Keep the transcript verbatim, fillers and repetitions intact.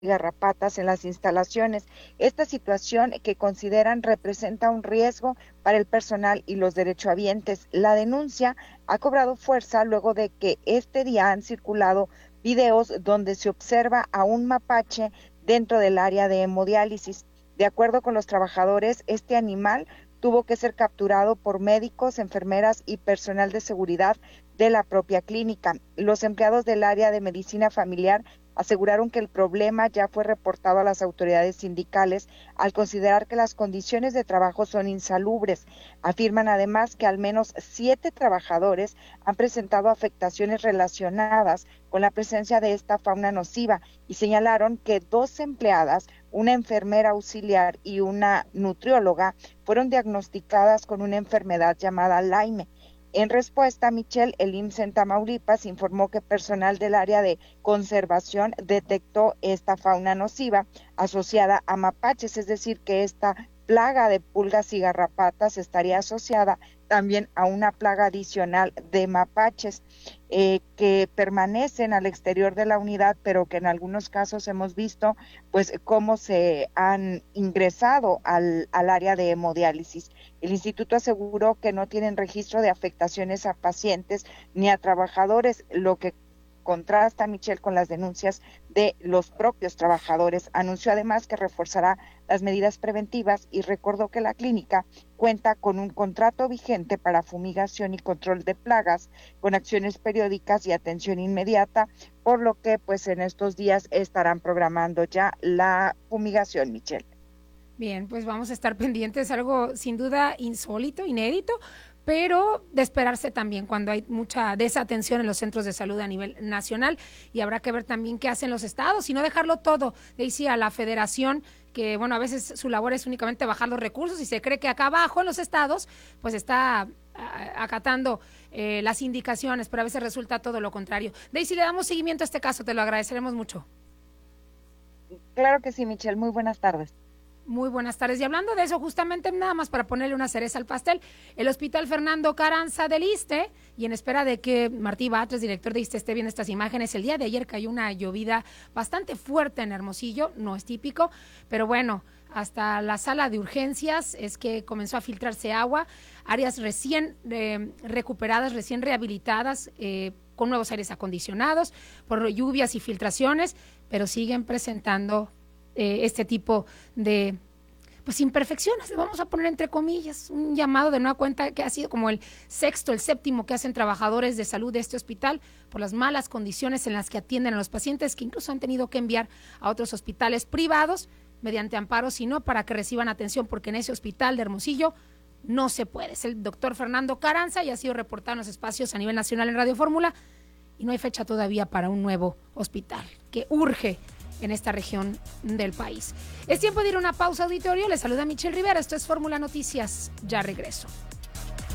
garrapatas en las instalaciones. Esta situación que consideran representa un riesgo para el personal y los derechohabientes. La denuncia ha cobrado fuerza luego de que este día han circulado videos donde se observa a un mapache dentro del área de hemodiálisis. De acuerdo con los trabajadores, este animal tuvo que ser capturado por médicos, enfermeras y personal de seguridad de la propia clínica. Los empleados del área de medicina familiar aseguraron que el problema ya fue reportado a las autoridades sindicales al considerar que las condiciones de trabajo son insalubres. Afirman además que al menos siete trabajadores han presentado afectaciones relacionadas con la presencia de esta fauna nociva y señalaron que dos empleadas, una enfermera auxiliar y una nutrióloga, fueron diagnosticadas con una enfermedad llamada Lyme. En respuesta, Michelle, el I M S S en Tamaulipas informó que personal del área de conservación detectó esta fauna nociva asociada a mapaches, es decir, que esta plaga de pulgas y garrapatas estaría asociada también a una plaga adicional de mapaches eh, que permanecen al exterior de la unidad, pero que en algunos casos hemos visto pues cómo se han ingresado al, al área de hemodiálisis. El instituto aseguró que no tienen registro de afectaciones a pacientes ni a trabajadores, lo que contrasta, Michelle, con las denuncias de los propios trabajadores. Anunció además que reforzará las medidas preventivas y recordó que la clínica cuenta con un contrato vigente para fumigación y control de plagas, con acciones periódicas y atención inmediata, por lo que pues en estos días estarán programando ya la fumigación, Michelle. Bien, pues vamos a estar pendientes, algo sin duda insólito, inédito, pero de esperarse también cuando hay mucha desatención en los centros de salud a nivel nacional, y habrá que ver también qué hacen los estados y no dejarlo todo, decía la federación, que bueno, a veces su labor es únicamente bajar los recursos y se cree que acá abajo en los estados pues está acatando eh, las indicaciones, pero a veces resulta todo lo contrario. Daisy, le damos seguimiento a este caso, te lo agradeceremos mucho. Claro que sí, Michelle, muy buenas tardes. Muy buenas tardes. Y hablando de eso, justamente nada más para ponerle una cereza al pastel, el Hospital Fernando Carranza del ISSSTE, y en espera de que Martí Batres, director de ISSSTE, esté viendo estas imágenes, el día de ayer cayó una llovida bastante fuerte en Hermosillo, no es típico, pero bueno, hasta la sala de urgencias es que comenzó a filtrarse agua, áreas recién eh, recuperadas, recién rehabilitadas, eh, con nuevos aires acondicionados, por lluvias y filtraciones, pero siguen presentando Eh, este tipo de pues imperfecciones, le vamos a poner entre comillas, un llamado de nueva cuenta que ha sido como el sexto, el séptimo que hacen trabajadores de salud de este hospital por las malas condiciones en las que atienden a los pacientes, que incluso han tenido que enviar a otros hospitales privados mediante amparo, sino para que reciban atención, porque en ese hospital de Hermosillo no se puede. Es el doctor Fernando Carranza y ha sido reportado en los espacios a nivel nacional en Radio Fórmula, y no hay fecha todavía para un nuevo hospital que urge en esta región del país. Es tiempo de ir a una pausa, auditorio. Les saluda Michelle Rivera. Esto es Fórmula Noticias. Ya regreso.